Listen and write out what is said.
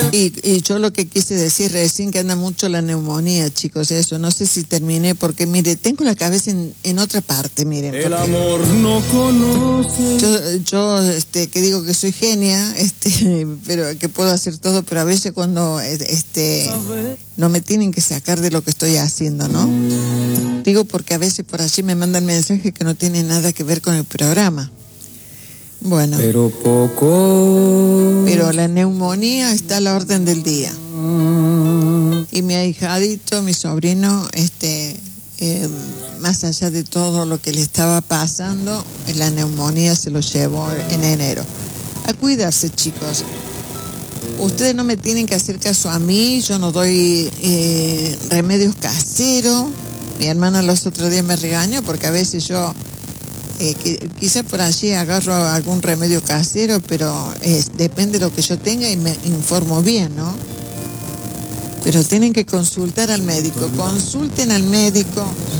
Y yo lo que quise decir recién que anda mucho la neumonía, chicos, eso. No sé si terminé porque, mire, tengo la cabeza en otra parte, miren. El amor no conoce. Yo que digo que soy genia, pero que puedo hacer todo, pero a veces cuando, no me tienen que sacar de lo que estoy haciendo, ¿no? Digo porque a veces por allí me mandan mensajes que no tienen nada que ver con el programa. Bueno. Pero la neumonía está a la orden del día. Y mi ahijadito, mi sobrino, más allá de todo lo que le estaba pasando, la neumonía se lo llevó en enero. A cuidarse, chicos. Ustedes no me tienen que hacer caso a mí, yo no doy remedios caseros. Mi hermana los otros días me regañó porque a veces yo quizás por allí agarro algún remedio casero, pero depende de lo que yo tenga y me informo bien, ¿no? Pero tienen que consultar al médico. Consulten al médico